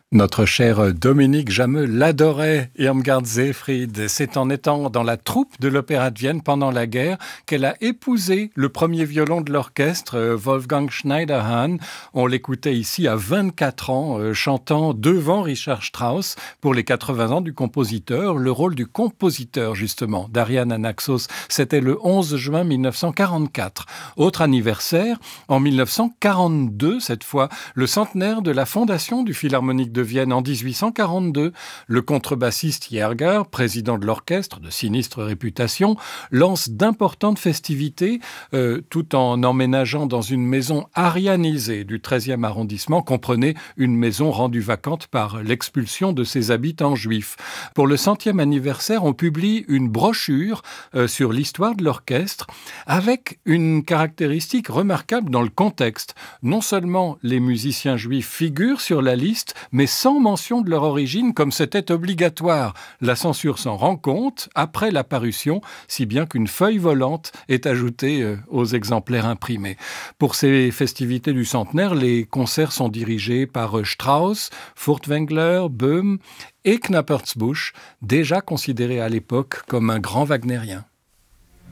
Notre cher Dominique Jameux l'adorait, Irmgard Seefried. C'est en étant dans la troupe de l'Opéra de Vienne pendant la guerre qu'elle a épousé le premier violon de l'orchestre, Wolfgang Schneiderhan. On l'écoutait ici à 24 ans, chantant devant Richard Strauss pour les 80 ans du compositeur, le rôle du compositeur justement d'Ariane Anaxos. C'était le 11 juin 1944. Autre anniversaire, en 1942 cette fois, le centenaire de la fondation du Philharmonique de Vienne en 1842, le contrebassiste Jäger, président de l'orchestre de sinistre réputation, lance d'importantes festivités tout en emménageant dans une maison arianisée du 13e arrondissement, comprenez une maison rendue vacante par l'expulsion de ses habitants juifs. Pour le 100e anniversaire, on publie une brochure sur l'histoire de l'orchestre avec une caractéristique remarquable dans le contexte. Non seulement les musiciens juifs figurent sur la liste, mais sans mention de leur origine, comme c'était obligatoire. La censure s'en rend compte après la parution, si bien qu'une feuille volante est ajoutée aux exemplaires imprimés. Pour ces festivités du centenaire, les concerts sont dirigés par Strauss, Furtwängler, Böhm et Knappertsbusch, déjà considéré à l'époque comme un grand wagnérien.